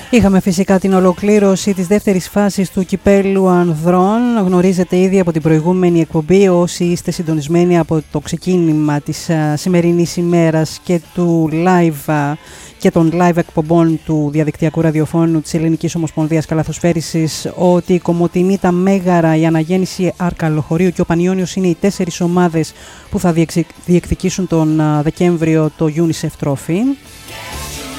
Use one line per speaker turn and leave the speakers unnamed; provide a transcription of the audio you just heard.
Είχαμε φυσικά την ολοκλήρωση της δεύτερης φάσης του κυπέλου ανδρών. Γνωρίζετε ήδη από την προηγούμενη εκπομπή, όσοι είστε συντονισμένοι από το ξεκίνημα της σημερινής ημέρας και του live και των live εκπομπών του διαδικτυακού ραδιοφώνου της Ελληνικής Ομοσπονδίας Καλαθοσφαίρισης, ότι η Κομοτηνή, τα Μέγαρα, η Αναγέννηση, Άρκα Λοχωρίου και ο Πανιώνιος είναι οι 4 ομάδες που θα διεκδικήσουν τον Δεκέμβριο το UNICEF Trophy.